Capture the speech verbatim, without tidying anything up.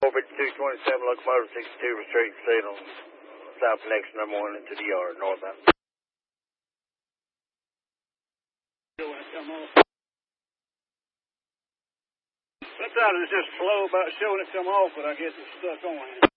Orbit two twenty-seven, locomotive sixty-two, restraining signal, south connection number one into the yard, northbound. Sometimes it's just slow about showing it come off, but I guess it's stuck on.